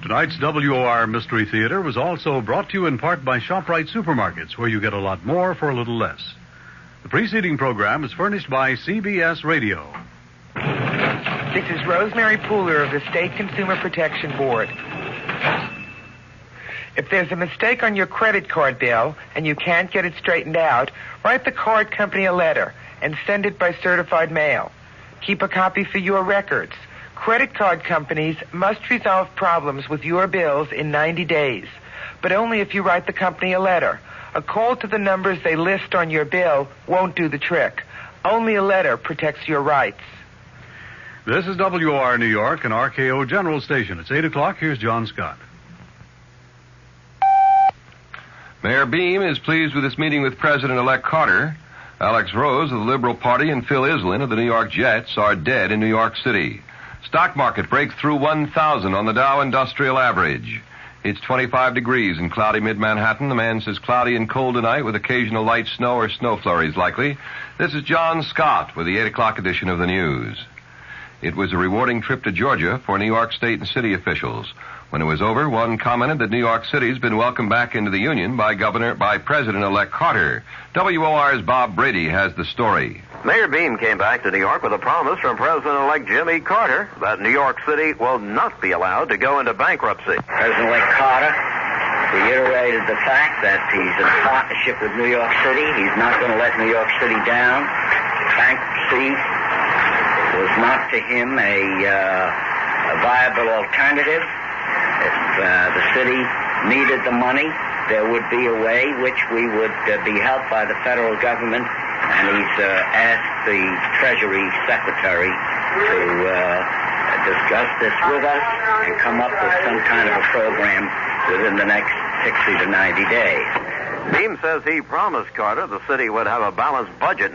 Tonight's WOR Mystery Theater was also brought to you in part by ShopRite Supermarkets, where you get a lot more for a little less. The preceding program is furnished by CBS Radio. This is Rosemary Pooler of the State Consumer Protection Board. If there's a mistake on your credit card bill and you can't get it straightened out, write the card company a letter and send it by certified mail. Keep a copy for your records. Credit card companies must resolve problems with your bills in 90 days, but only if you write the company a letter. A call to the numbers they list on your bill won't do the trick. Only a letter protects your rights. This is WOR New York and RKO General Station. It's 8 o'clock. Here's John Scott. Mayor Beam is pleased with this meeting with President-elect Carter. Alex Rose of the Liberal Party and Phil Islin of the New York Jets are dead in New York City. Stock market breaks through 1,000 on the Dow Industrial Average. It's 25 degrees in cloudy mid-Manhattan. The man says cloudy and cold tonight with occasional light snow or snow flurries likely. This is John Scott with the 8 o'clock edition of the news. It was a rewarding trip to Georgia for New York State and city officials. When it was over, one commented that New York City's been welcomed back into the Union by President-elect Carter. WOR's Bob Brady has the story. Mayor Beam came back to New York with a promise from President-elect Jimmy Carter that New York City will not be allowed to go into bankruptcy. President-elect Carter reiterated the fact that he's in partnership with New York City. He's not going to let New York City down. Bankruptcy was not to him a viable alternative. If the city needed the money, there would be a way which we would be helped by the federal government, and he's asked the Treasury Secretary to discuss this with us and come up with some kind of a program within the next 60 to 90 days. Beam says he promised Carter the city would have a balanced budget